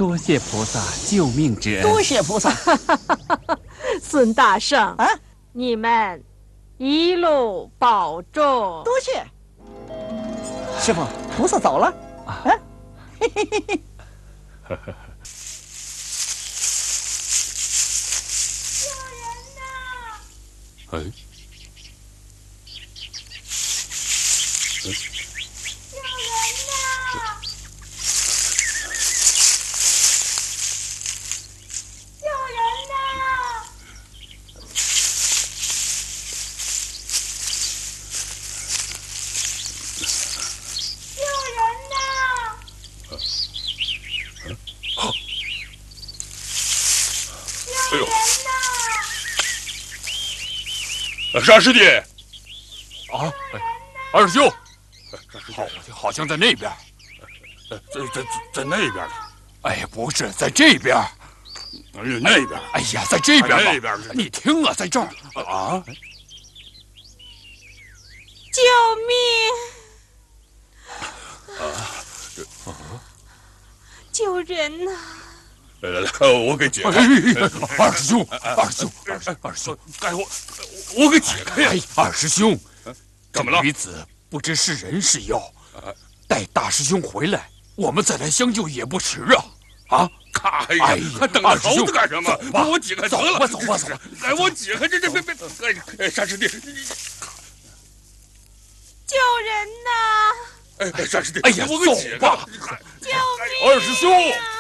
多谢菩萨救命之恩。 多谢菩萨。 孙大圣啊， 你们一路保重。 多谢。师傅，菩萨走了。啊，嘿嘿嘿嘿。 哎，沙师弟， 啊，二师兄，好像在那边， 在那边呢。 哎，不是在这边， 那边。 哎呀，在这边吧， 那边。 你听啊，在这儿啊！ 救命！救人呐！ 来，我给解开。 二师兄， 该我给解开呀！ 二师兄， 怎么了？ 女子不知是人是妖，待大师兄回来，我们再来相救也不迟啊！啊！ 哎呀，还等着猴子干什么？把我解开得了！ 走吧！ 来，我解开！别！沙师弟， 救人呐！ 沙师弟， 哎呀， 我给解开！ 救命！ 二师兄。